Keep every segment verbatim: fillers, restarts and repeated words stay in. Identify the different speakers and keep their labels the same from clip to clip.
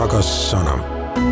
Speaker 1: Rakas sana.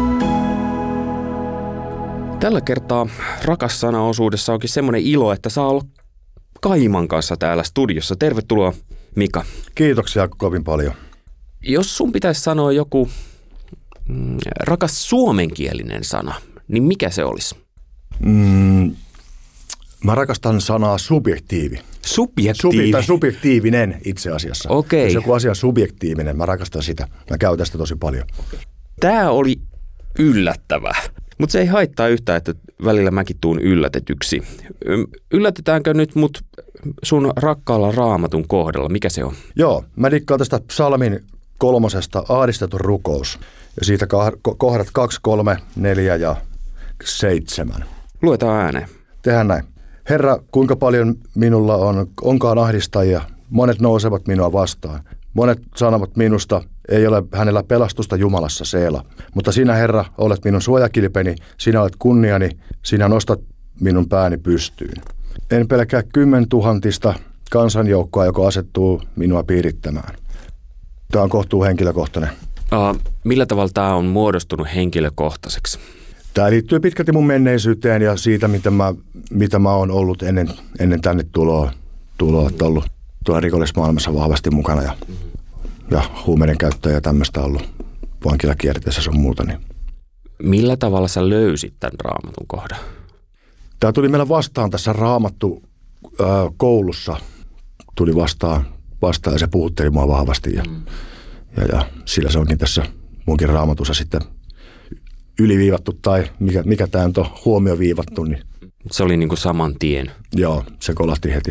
Speaker 2: Tällä kertaa Rakas sana-osuudessa onkin semmoinen ilo, että saa olla Kaiman kanssa täällä studiossa. Tervetuloa, Mika.
Speaker 3: Kiitoksia kovin paljon.
Speaker 2: Jos sun pitäisi sanoa joku mm, rakas suomenkielinen sana, niin mikä se olisi?
Speaker 3: Mm, mä rakastan sanaa subjektiivi.
Speaker 2: Subjektiivi?
Speaker 3: Subi, tai subjektiivinen itse asiassa.
Speaker 2: Okei.
Speaker 3: Jos joku asia on subjektiivinen, mä rakastan sitä. Mä käytän sitä tosi paljon.
Speaker 2: Tämä oli yllättävää. Mutta se ei haittaa yhtään, että välillä mäkin tuun yllätetyksi. Yllätetäänkö nyt mut sun rakkaalla Raamatun kohdalla? Mikä se on?
Speaker 3: Joo, mä dikkaan tästä psalmin kolmosesta ahdistetun rukous. Ja siitä kohdat kaksi, kolme, neljä ja seitsemän.
Speaker 2: Luetaan ääneen.
Speaker 3: Tehdään näin. Herra, kuinka paljon minulla on, onkaan ahdistajia, monet nousevat minua vastaan. Monet sanovat minusta, ei ole hänellä pelastusta Jumalassa Seela. Mutta sinä, Herra, olet minun suojakilpeni, sinä olet kunniani, sinä nostat minun pääni pystyyn. En pelkää kymmentuhantista kansanjoukkoa, joka asettuu minua piirittämään. Tämä on kohtuu henkilökohtainen.
Speaker 2: Uh, millä tavalla tämä on muodostunut henkilökohtaiseksi?
Speaker 3: Tämä liittyy pitkälti mun menneisyyteen ja siitä, mitä mä, mitä mä oon ollut ennen, ennen tänne tuloa, tuloa että ollut tuolla rikollismaailmassa vahvasti mukana ja, ja huumeiden käyttöä ja tämmöistä ollut vankilakierteessä sun muuta. Niin.
Speaker 2: Millä tavalla sä löysit tämän Raamatun kohdan?
Speaker 3: Tämä tuli meillä vastaan tässä Raamattu äh, koulussa, tuli vastaan, vastaan ja se puhutteli mua vahvasti ja, mm. ja, ja sillä se onkin tässä munkin Raamatussa sitten yliviivattu tai mikä, mikä tämä nyt on huomioviivattu. Niin.
Speaker 2: Se oli niin kuin saman tien.
Speaker 3: Joo, se kolahti heti.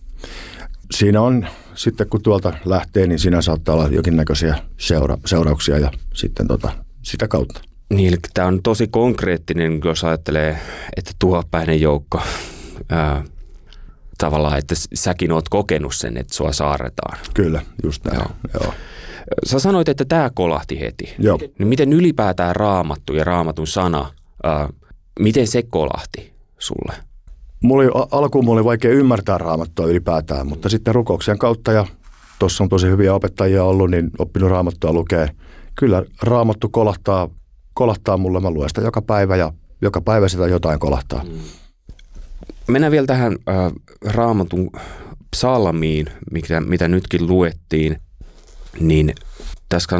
Speaker 3: Siinä on sitten kun tuolta lähtee, niin siinä saattaa olla jonkinnäköisiä seura- seurauksia ja sitten tota, sitä kautta.
Speaker 2: Niin, eli tämä on tosi konkreettinen, jos ajattelee, että tuhopäinen joukko, ää, tavallaan, että säkin oot kokenut sen, että sua saarretaan.
Speaker 3: Kyllä, just näin.
Speaker 2: Joo.
Speaker 3: Joo.
Speaker 2: Sä sanoit, että tämä kolahti heti.
Speaker 3: Joo.
Speaker 2: Niin miten ylipäätään Raamattu ja Raamatun sana, ää, miten se kolahti sulle?
Speaker 3: Mulla oli, alkuun mulla oli vaikea ymmärtää Raamattua ylipäätään, mutta sitten rukouksien kautta ja tuossa on tosi hyviä opettajia ollut, niin oppinut Raamattua lukee. Kyllä Raamattu kolahtaa, kolahtaa mulle, mä luen sitä joka päivä ja joka päivä sitä jotain kolahtaa. Mm.
Speaker 2: Mennään vielä tähän äh, Raamatun psalmiin, mitä, mitä nytkin luettiin, niin tässä